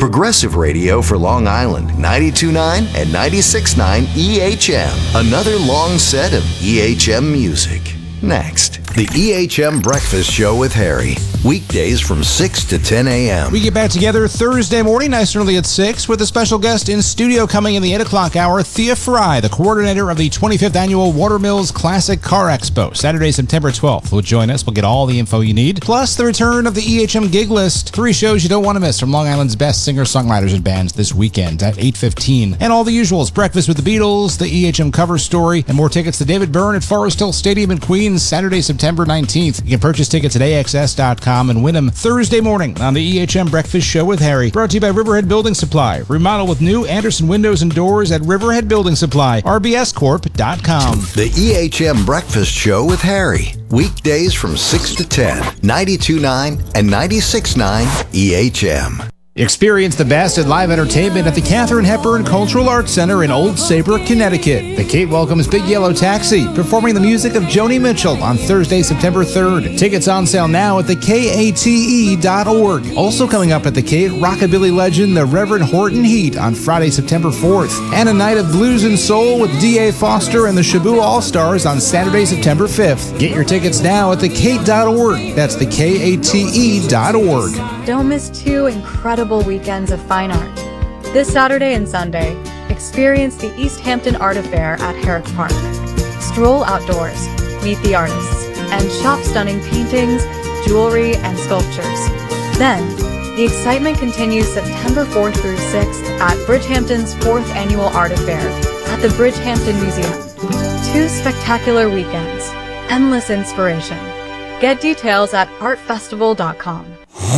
Progressive radio for Long Island, 92.9 and 96.9 EHM. Another long set of EHM music. Next, the EHM Breakfast Show with Harry. Weekdays from 6 to 10 a.m. We get back together Thursday morning, nice and early at 6, with a special guest in studio coming in the 8 o'clock hour, Thea Fry, the coordinator of the 25th Annual Watermills Classic Car Expo. Saturday, September 12th will join us. We'll get all the info you need. Plus, the return of the EHM Gig List. 3 shows you don't want to miss from Long Island's best singer-songwriters and bands this weekend at 8:15. And all the usuals, breakfast with the Beatles, the EHM cover story, and more tickets to David Byrne at Forest Hill Stadium in Queens, Saturday, September 19th. You can purchase tickets at AXS.com and win them Thursday morning on the EHM Breakfast Show with Harry. Brought to you by Riverhead Building Supply. Remodel with new Anderson windows and doors at Riverhead Building Supply. RBScorp.com. The EHM Breakfast Show with Harry. Weekdays from 6 to 10. 92.9 and 96.9 EHM. Experience the best in live entertainment at the Katharine Hepburn Cultural Arts Center in Old Saybrook, Connecticut. The Kate welcomes Big Yellow Taxi, performing the music of Joni Mitchell on Thursday, September 3rd. Tickets on sale now at thekate.org. Also coming up at the Kate, rockabilly legend, the Reverend Horton Heat on Friday, September 4th. And a night of blues and soul with D.A. Foster and the Shaboo All-Stars on Saturday, September 5th. Get your tickets now at thekate.org. That's thekate.org. Don't miss 2 incredible weekends of fine art. This Saturday and Sunday, experience the East Hampton Art Affair at Herrick Park. Stroll outdoors, meet the artists, and shop stunning paintings, jewelry, and sculptures. Then, the excitement continues September 4th through 6th at Bridgehampton's 4th Annual Art Affair at the Bridgehampton Museum. 2 spectacular weekends, endless inspiration. Get details at artfestival.com.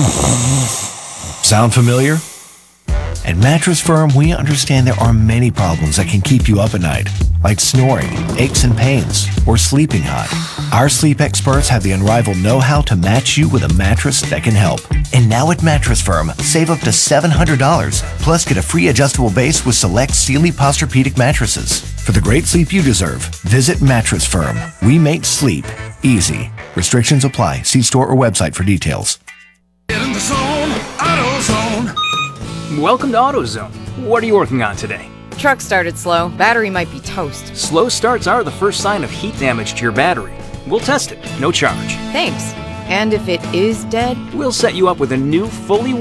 Sound familiar? At Mattress Firm, we understand there are many problems that can keep you up at night, like snoring, aches and pains, or sleeping hot. Our sleep experts have the unrivaled know-how to match you with a mattress that can help. And now at Mattress Firm, save up to $700, plus get a free adjustable base with select Sealy Posturepedic mattresses. For the great sleep you deserve, visit Mattress Firm. We make sleep easy. Restrictions apply. See store or website for details. Get in the zone, AutoZone. Welcome to AutoZone. What are you working on today? Truck started slow. Battery might be toast. Slow starts are the first sign of heat damage to your battery. We'll test it, no charge. Thanks. And if it is dead? We'll set you up with a new, fully